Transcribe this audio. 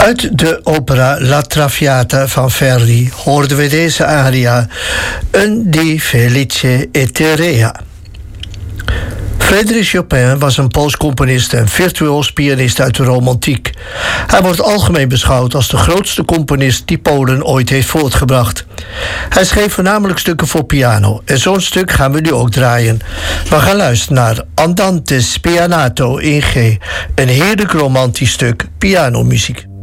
Uit de opera La Traviata van Verdi hoorden we deze aria, Un di felice eterea. Frédéric Chopin was een Pools componist en virtuoos pianist uit de romantiek. Hij wordt algemeen beschouwd als de grootste componist die Polen ooit heeft voortgebracht. Hij schreef voornamelijk stukken voor piano en zo'n stuk gaan we nu ook draaien. We gaan luisteren naar Andante spianato in G, een heerlijk romantisch stuk pianomuziek.